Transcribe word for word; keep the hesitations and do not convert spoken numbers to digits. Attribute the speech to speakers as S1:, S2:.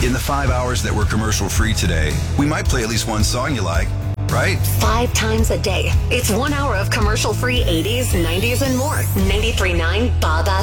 S1: In the five hours that we're commercial free today, we might play at least one song you like, right?
S2: Five times a day. It's one hour of commercial-free eighties, nineties, and more. ninety-three point nine Bob